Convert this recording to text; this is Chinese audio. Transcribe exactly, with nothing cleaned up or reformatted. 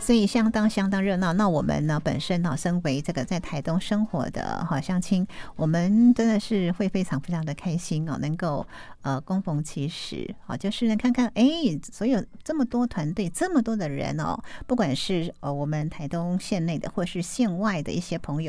所以相当相当热闹。那我们呢本身呢，身为这个在台东生活的哈乡亲，我们真的是会非常非常的开心哦，能够呃恭逢其时，好，就是呢看看哎，所有这么多团队，这么多的人哦，不管是呃我们台东县内的或是县外的一些朋友。